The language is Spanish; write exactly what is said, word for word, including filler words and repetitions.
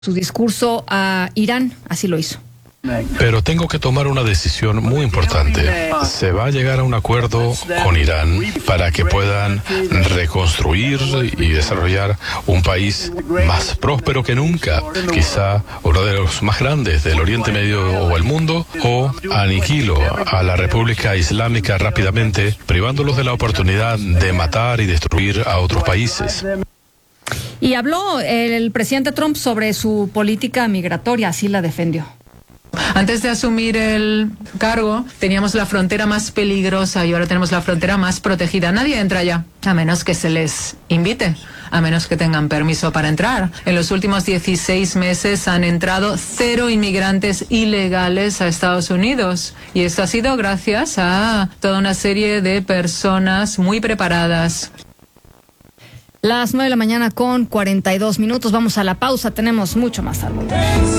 su discurso a Irán, así lo hizo. Pero tengo que tomar una decisión muy importante. Se va a llegar a un acuerdo con Irán para que puedan reconstruir y desarrollar un país más próspero que nunca, quizá uno de los más grandes del Oriente Medio o el mundo, o aniquilo a la República Islámica rápidamente, privándolos de la oportunidad de matar y destruir a otros países. Y habló el presidente Trump sobre su política migratoria, así la defendió. Antes de asumir el cargo, teníamos la frontera más peligrosa y ahora tenemos la frontera más protegida. Nadie entra allá, a menos que se les invite, a menos que tengan permiso para entrar. En los últimos dieciséis meses han entrado cero inmigrantes ilegales a Estados Unidos. Y esto ha sido gracias a toda una serie de personas muy preparadas. Las nueve de la mañana con cuarenta y dos minutos. Vamos a la pausa. Tenemos mucho más algo.